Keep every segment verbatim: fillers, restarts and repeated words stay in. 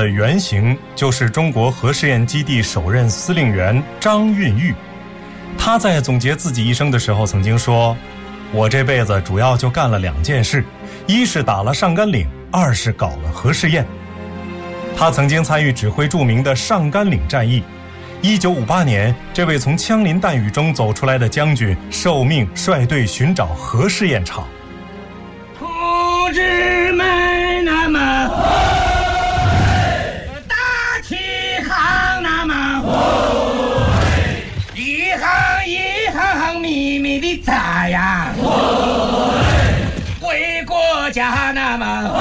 的原型就是中国核试验基地首任司令员张运玉。他在总结自己一生的时候曾经说，我这辈子主要就干了两件事，一是打了上甘岭，二是搞了核试验。他曾经参与指挥著名的上甘岭战役。一九五八年，这位从枪林弹雨中走出来的将军受命率队寻找核试验场。 同志们，那么大起航，那么一行一行密密的扎呀，为国家那么。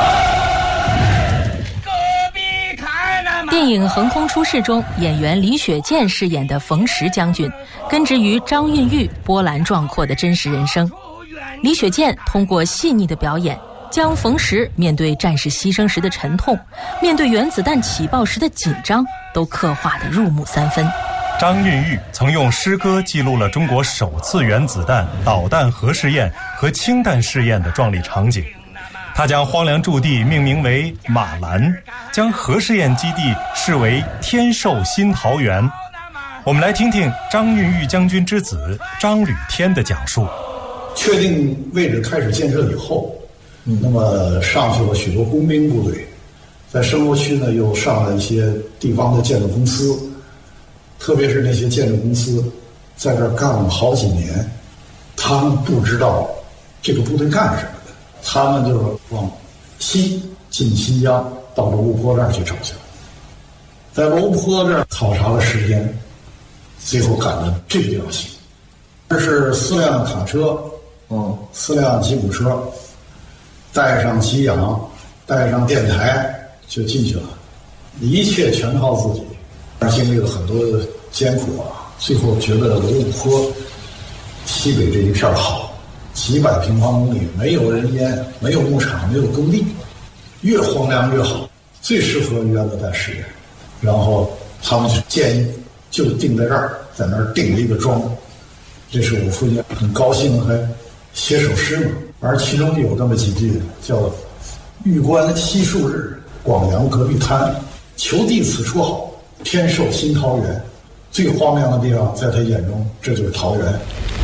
电影《横空出世》中，演员李雪健饰演的冯石将军，根植于张运玉波澜壮阔的真实人生。李雪健通过细腻的表演，将冯石面对战士牺牲时的沉痛，面对原子弹起爆时的紧张，都刻画得入木三分。 张运玉曾用诗歌记录了中国首次原子弹、导弹核试验和氢弹试验的壮丽场景。他将荒凉驻地命名为马兰，将核试验基地视为天寿新桃园。我们来听听张运玉将军之子张履天的讲述。 确定位置开始建设以后，嗯、那么上去了许多工兵部队，在生活区呢又上了一些地方的建筑公司，特别是那些建筑公司在这儿干了好几年，他们不知道这个部队干什么。他们就是往西进新疆，到了乌坡这儿去找去了，在罗布泊这儿考察了十天，最后赶到这个地方去。这是四辆卡车，嗯，四辆吉普车，带上给养，带上电台就进去了，一切全靠自己。经历了很多艰苦啊，最后觉得罗布泊西北这一片好。几百平方公里，没有人烟，没有牧场，没有耕地，越荒凉越好，最适合原子弹试验。然后他们就建议就定在这儿，在那儿定了一个桩。这是我父亲很高兴，还写首诗嘛。而其中有这么几句，叫“玉关西树日，广阳隔壁滩，求地此处好，天寿新桃源”。最荒凉的地方，在他眼中，这就是桃源。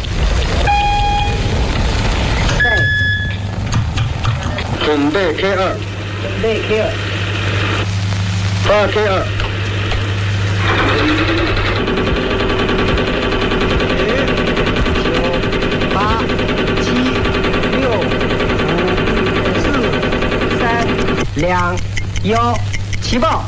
准备 K 二， 准备 K 二， 发 K 二， 九八七六五四三两幺起爆！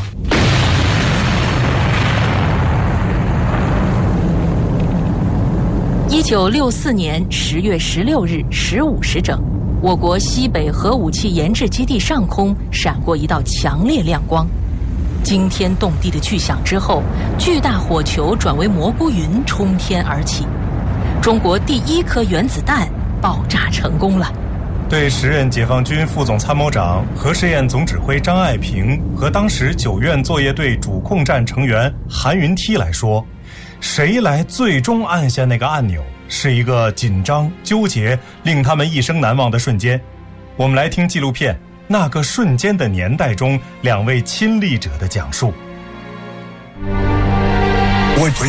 一九六四年十月十六日十五时整。我国西北核武器研制基地上空闪过一道强烈亮光，惊天动地的巨响之后，巨大火球转为蘑菇云冲天而起，中国第一颗原子弹爆炸成功了。 对时任解放军副总参谋长、核试验总指挥张爱萍和当时九院作业队主控站成员韩云梯来说，谁来最终按下那个按钮，是一个紧张、纠结、令他们一生难忘的瞬间。我们来听纪录片《那个瞬间的年代》中两位亲历者的讲述。